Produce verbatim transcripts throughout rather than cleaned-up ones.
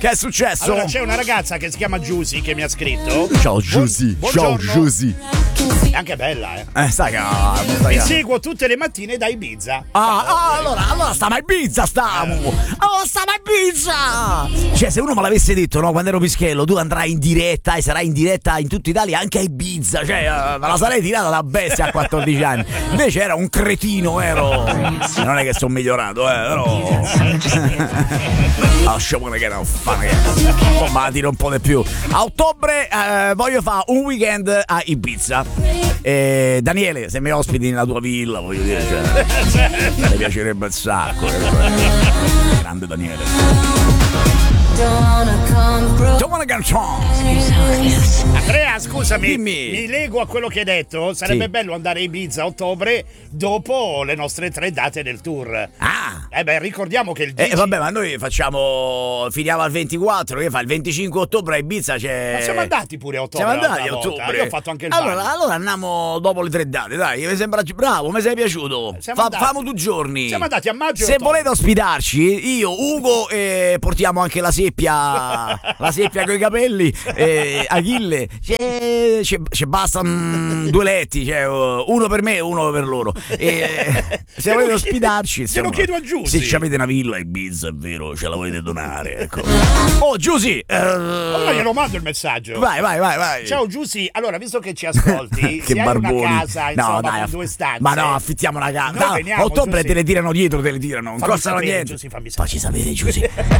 Che è successo? Allora, c'è una ragazza che si chiama Giusy che mi ha scritto. Ciao Giusy, Buon, ciao Giusy. È anche bella, eh. Eh, stai Mi seguo tutte le mattine da Ibiza. Ah, ah, allora, allora stiamo a Ibiza, stiamo. Oh, stiamo a Ibiza. Cioè, se uno me l'avesse detto, no, quando ero pischello, tu andrai in diretta e sarai in diretta in tutta Italia, anche a Ibiza. Cioè, uh, me la sarei tirata da bestia a quattordici anni. Invece era un cretino, ero. Non è che sono migliorato, eh, però. Lasciamone che non fa, che ma la tiro un po' di più. A ottobre eh, voglio fare un weekend a Ibiza. Eh, Daniele, se mi ospiti nella tua villa, voglio dire, cioè, mi piacerebbe un sacco. Grande Daniele. Don't wanna get strong. Andrea, scusami, Dimmi. mi lego a quello che hai detto. Sarebbe Sì. bello andare a Ibiza a ottobre dopo le nostre tre date del tour. Ah. Eh beh, ricordiamo che il E dieci... eh, vabbè, ma noi facciamo. Finiamo al ventiquattro, che fa il venticinque ottobre a Ibiza c'è. Ma siamo andati pure a ottobre. Siamo andati a l'altra volta. ottobre. Io ho fatto anche il allora, bagno. allora andiamo dopo le tre date, dai, mi sembra bravo, mi sei piaciuto. Siamo Fa, andati. famo due giorni. Siamo andati a maggio e Se ottobre. volete ospitarci, io, Ugo, e portiamo anche la seppia, la seppia coi capelli, e Achille. C'è, c'è, c'è basta mm, due letti, cioè, uno per me e uno per loro. E, se volete ospitarci, se lo chiedo a Giusy. se ci avete una villa a Ibiza, è vero, ce la volete donare, ecco. Oh, Giusy! Eh, Allora glielo mando il messaggio. vai, vai, vai, vai. Ciao Giusy, allora visto che ci ascolti, Che se hai barboni. una casa insomma No, dai, con due stanze, ma no, affittiamo una casa. Noi Dai, veniamo, a ottobre Giusy. te le tirano dietro, te le tirano, non Fammi costano sapere, niente. Giusy, fammi sapere. Facci sapere, Giusy.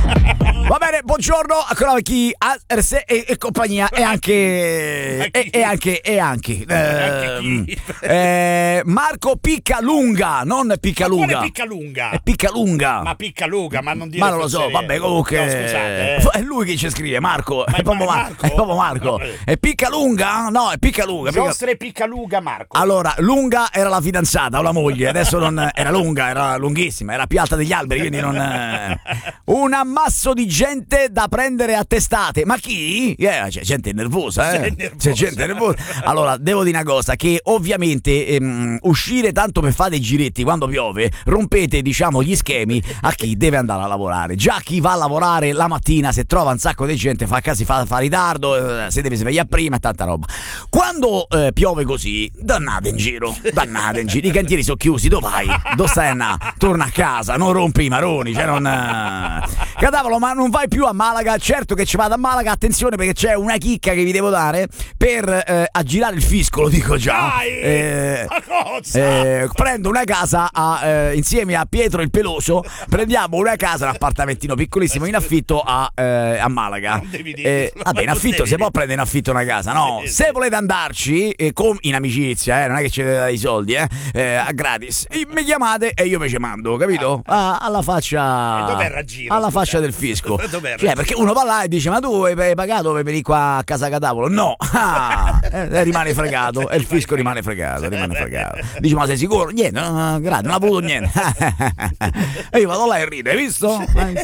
Va bene, buongiorno a chi a Erse e, e compagnia e anche e, e anche e anche, Anche ehm, chi? eh, Marco Piccalunga, non Piccalunga. Quale Piccalunga? È Piccalunga. Ma Piccalunga, ma non dire Ma non lo so, fesserie. vabbè, comunque. No, scusate, eh. È lui che ci scrive, Marco. Ma È è proprio Mar- Marco. Marco? È proprio Marco. No. È Piccalunga? No, è Piccalunga. Picca- Giostre Piccalunga Marco. Allora, lunga era la fidanzata o la moglie, adesso non era lunga, era lunghissima, era più alta degli alberi, quindi non. eh. Un ammasso di gente da prendere a testate. Ma chi? Eh, c'è gente nervosa, eh? C'è nervosa. C'è gente nervosa. Allora, devo dire una cosa: che ovviamente ehm, uscire tanto per fare dei giretti quando piove, rompete, diciamo, gli schemi a chi deve andare a lavorare. Già chi va a lavorare la mattina, se trova un sacco di gente, fa, si fa, fa ritardo, eh, se deve svegliare prima e tanta roba. Quando eh, piove così, dannate in giro, dannate in giro. I cantieri sono chiusi, dove vai? Dove stai andando? Torna a casa, non rompi i maroni, cioè non. eh. Cadavolo, ma non vai più a Malaga? Certo che ci vado a Malaga, attenzione perché c'è una chicca che vi devo dare per eh, aggirare il fisco, lo dico già. Dai! Eh, Ma cosa? eh, prendo una casa a, eh, insieme a Pietro il Peloso, prendiamo una casa, un appartamentino piccolissimo in affitto a, eh, a Malaga. Non devi dirlo, Eh, vabbè, in non affitto devi si può dirlo. prendere in affitto una casa, no? Sì, Se sì. volete andarci eh, com- in amicizia, eh, non è che ci date dare i soldi, eh, eh, a gratis, eh, mi chiamate e io mi ci mando, capito? Ah, alla faccia. E dov'è il raggiro, Alla scusa? faccia del fisco. Dov'è il Cioè, raggiro? perché uno va là e dice: ma tu hai hai pagato per venire qua a casa Catavolo? No, ah, eh, rimane fregato e il fisco rimane fregato, rimane fregato. Dice: ma sei sicuro? Niente, no, no, grazie, non ho avuto niente. E io vado là e rido, hai visto?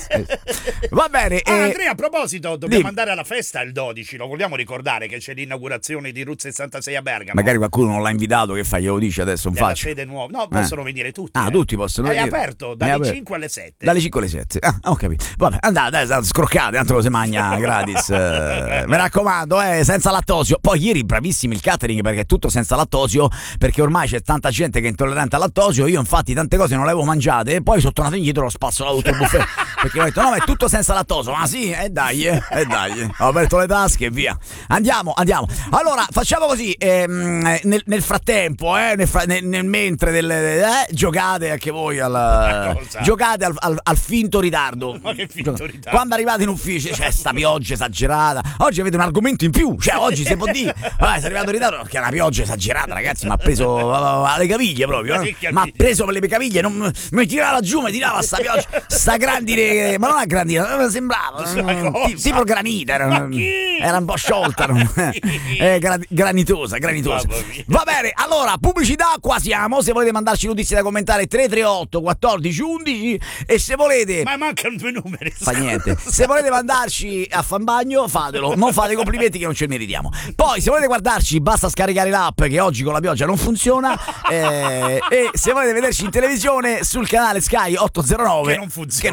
Va bene. Ah, eh, Andrea, a proposito, dobbiamo dimmi. andare alla festa il dodici, lo vogliamo ricordare che c'è l'inaugurazione di Route sessantasei a Bergamo. magari qualcuno non l'ha invitato, che fa? Glielo dice adesso, non Della faccio. sede nuova. No, possono venire tutti. Ah, eh. tutti possono È venire. aperto È dalle aperto. cinque alle sette. Dalle cinque alle sette. Ah, ho capito. Vabbè, andate, dai, dai, scroccate, tanto lo si mangia gratis. Eh, mi raccomando, eh, senza lattosio. Poi ieri bravissimi il catering perché è tutto senza lattosio, perché ormai c'è tanta gente che è intollerante al lattosio. Io infatti tante cose non le avevo mangiate e poi sono tornato indietro e ho spazzato tutto il buffet. Perché ho detto: no, ma è tutto senza lattosio. Ma sì, e eh, dai, e eh, dai. Ho aperto le tasche e via. Andiamo, andiamo. Allora, facciamo così. Ehm, nel, nel frattempo, eh, nel, fra- nel, nel mentre del, eh, giocate anche voi al. Cosa? Giocate al, al, al finto ritardo. Ma che finto ritardo? Quando arrivate in ufficio c'è sta pioggia esagerata. Oggi avete un argomento in più. Cioè, oggi si può dire: vabbè, sei arrivato in ritardo perché è una pioggia esagerata, ragazzi. Mi ha preso uh, alle caviglie proprio. Ma Eh? che caviglie? Mi ha preso per le caviglie. Non, mi tirava giù, mi tirava sta pioggia. Sta grandine, ma non a grandine, sembrava Ma cosa? tipo, tipo granita. Era, Ma chi? era un po' sciolta. non- eh, gra- granitosa, granitosa. Mamma mia. Va bene, allora, pubblicità, qua siamo. Se volete mandarci notizie da commentare, tre tre otto quattordici undici. E se volete. Ma mancano due numeri. Fa niente. Se volete mandarci a fan bagno, fatelo. Non fate complimenti che non ce ne meritiamo. Poi, se volete guardarci, basta scaricare l'app che oggi con la pioggia non funziona. Eh, e se volete vederci in televisione sul canale Sky ottocentonove, Che non funziona. che non funziona.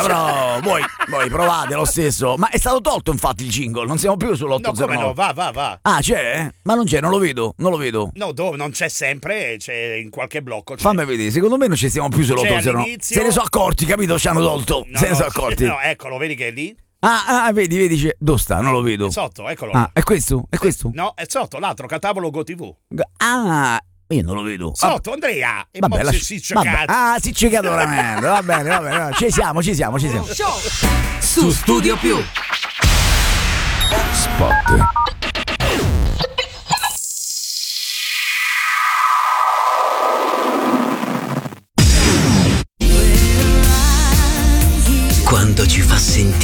però voi, voi provate lo stesso. Ma è stato tolto infatti il jingle, non siamo più No, sull'otto zero come nove. no, va, va, va. Ah, c'è? Ma non c'è, non lo vedo, non lo vedo. No, dove non c'è sempre, c'è in qualche blocco. C'è. Fammi vedere, secondo me non ci stiamo più sull'otto zero nove. all'inizio- Se ne sono accorti, capito? Ci hanno tolto. No, Se ne no, sono accorti. No, eccolo, vedi che è lì? Ah, ah, vedi, vedi, c'è. Dove sta? Non lo vedo. È sotto, eccolo. Ah, è questo? È questo? No, è sotto, l'altro, Catavolo GoTV. Ah, io non lo vedo. Sotto, Andrea. E Vabbè, poi lascia- si, si vabbè. cazzo. Ah, si c'è veramente. Va bene, va bene. Ci siamo, ci siamo, ci siamo. Su Studio Più. Spot.